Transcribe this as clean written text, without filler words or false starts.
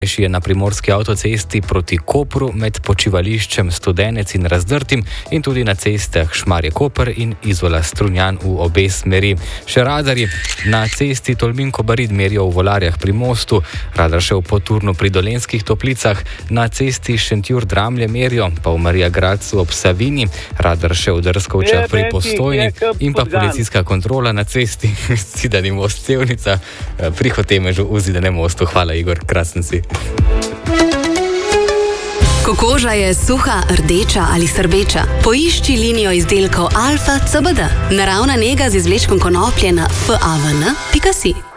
Je na primorski avtocesti proti Kopru med počivališčem Studenec in Razdrtim in tudi na cestah Šmarje-Koper in Izola-Strunjan v obe smeri. Še radarji na cesti Tolmin-Kobarid merijo v Volarjah pri mostu, radar še v Poturnu pri Dolenjskih Toplicah, na cesti Šentjur-Dramlje merijo, pa v Marija Gradcu ob Savini, radar še v Drskovčah pri Postojni in pa policijska kontrola na cesti Zidani most Sevnica pri Hotemežu v Zidanem mostu. Hvala, Igor, krasen si. Ko koža je suha, rdeča ali srbeča, poišči linijo izdelkov Alfa CBD. Naravna nega z izvlečkom konoplje na FAVN.si.